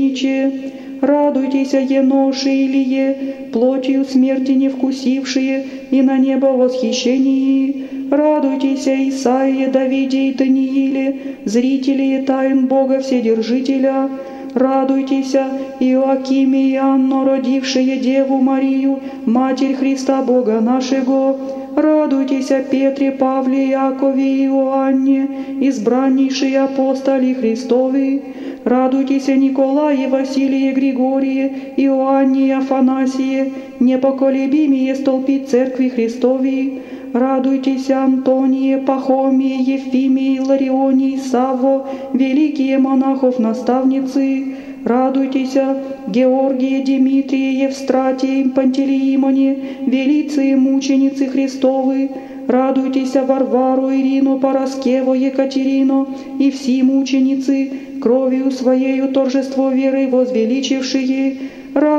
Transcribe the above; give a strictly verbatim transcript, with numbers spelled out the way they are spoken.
священниче. Радуйтесь, еноши Илие, плотью смерти не вкусившие, и на небо восхищении. Радуйтесь, Исаия, Давиде и Данииле, зрители тайн Бога Вседержителя. Радуйтесь, Иоакиме и Анно, родившие Деву Марию, Матерь Христа Бога нашего. Радуйтесь, Петре, Павле, Якове и Иоанне, избраннейшие апостоли Христовы. Радуйтесь, Николае, Василии, Григории, Иоанне и Афанасии, непоколебимые столпы Церкви Христовой. Радуйтесь, Антоние, Пахомие, Ефимии, Ларионе и Савво, великие монахов-наставницы. Радуйтесь, Георгие, Дмитрие, Евстратие, Пантелеимоне, велицы и мученицы Христовы. Радуйтесь, Варвару, Ирину, Параскеву, Екатерину и все мученицы, кровью своею торжество веры возвеличившие.